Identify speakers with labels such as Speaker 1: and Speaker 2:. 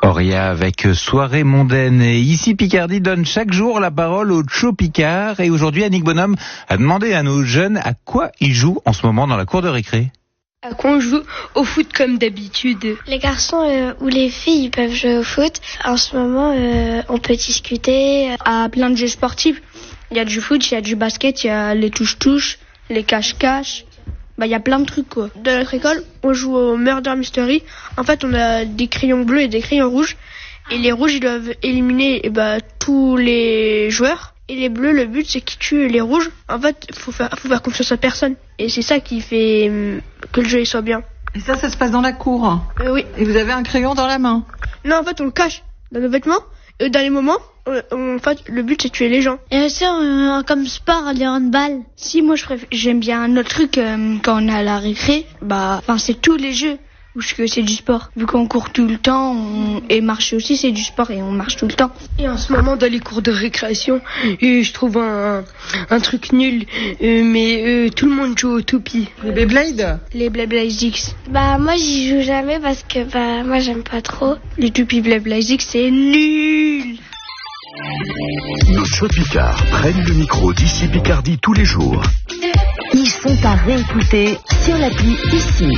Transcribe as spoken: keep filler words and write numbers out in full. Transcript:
Speaker 1: Auria avec Soirée mondaine. Et ici, Picardie donne chaque jour la parole au Tcho Picard. Et aujourd'hui, Annick Bonhomme a demandé à nos jeunes à quoi ils jouent en ce moment dans la cour de récré.
Speaker 2: À quoi on joue au foot comme d'habitude.
Speaker 3: Les garçons euh, ou les filles ils peuvent jouer au foot. En ce moment, euh, on peut discuter.
Speaker 2: À plein de jeux sportifs. Il y a du foot, il y a du basket, il y a les touche-touche, les cache-cache. Bah, il y a plein de trucs, quoi.
Speaker 4: Dans notre école, on joue au Murder Mystery. En fait, on a des crayons bleus et des crayons rouges. Et les rouges, ils doivent éliminer eh bah, tous les joueurs. Et les bleus, le but, c'est qu'ils tuent les rouges. En fait, il faut faire, faut faire confiance à personne. Et c'est ça qui fait hum, que le jeu il soit bien.
Speaker 5: Et ça, ça se passe dans la cour
Speaker 4: euh, Oui.
Speaker 5: Et vous avez un crayon dans la main?
Speaker 4: Non, en fait, on le cache dans nos vêtements. Et dans les moments, on, on, en fait, le but, c'est de tuer les gens.
Speaker 3: Et ça, euh, comme sport, le handball.
Speaker 2: Si, moi, je préfère, j'aime bien un autre truc euh, quand on est à la récré. Bah, enfin, c'est tous les jeux. Parce que c'est du sport. Vu qu'on court tout le temps, on... et marcher aussi, c'est du sport et on marche tout le temps.
Speaker 4: Et en ce moment, dans les cours de récréation, euh, je trouve un, un truc nul, euh, mais euh, tout le monde joue aux toupies.
Speaker 5: Les Beyblade?
Speaker 2: Les Beyblade X.
Speaker 3: Bah, moi, j'y joue jamais parce que, bah, moi, j'aime pas trop.
Speaker 2: Les toupies Beyblade X, c'est nul.
Speaker 6: Nos Tcho Picard prennent le micro d'ici Picardie tous les jours.
Speaker 7: Ils sont à réécouter sur l'appli ici.